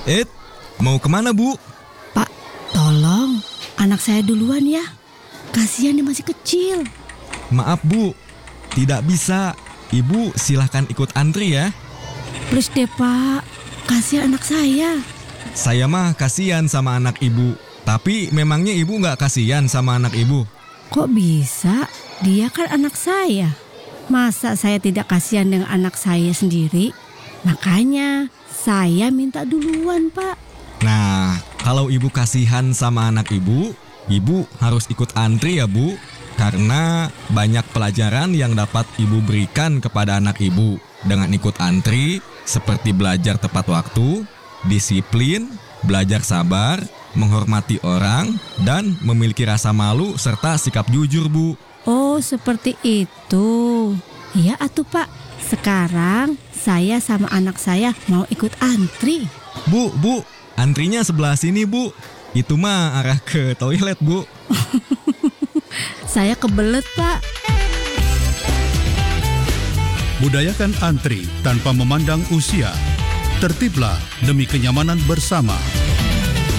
Mau kemana, Bu? Pak, tolong anak saya duluan ya. Kasihan dia masih kecil. Maaf, Bu. Tidak bisa. Ibu silahkan ikut antri ya. Please deh, Pak. Kasihan anak saya. Saya mah kasihan sama anak ibu. Tapi memangnya ibu nggak kasihan sama anak ibu? Kok bisa? Dia kan anak saya. Masa saya tidak kasihan dengan anak saya sendiri? Makanya saya minta duluan, Pak. Nah, kalau ibu kasihan sama anak ibu harus ikut antri ya, Bu. Karena banyak pelajaran yang dapat ibu berikan kepada anak ibu dengan ikut antri, seperti belajar tepat waktu, disiplin, belajar sabar, menghormati orang, dan memiliki rasa malu serta sikap jujur, Bu. Oh, seperti itu. Iya atuh, Pak. Sekarang saya sama anak saya mau ikut antri. Bu, antrinya sebelah sini, Bu. Itu mah arah ke toilet, Bu. Saya kebelet, Pak. Budayakan antri tanpa memandang usia. Tertiblah demi kenyamanan bersama.